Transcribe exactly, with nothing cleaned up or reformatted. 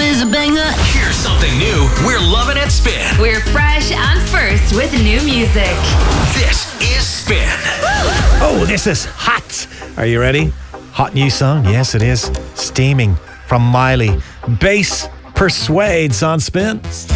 is a banger. Here's something new we're loving at Spin. We're fresh and first with new music. This is Spin. Oh, this is hot. Are you ready? Hot new song? Yes, it is. Steaming from Miley. Bass Persuades on Spin.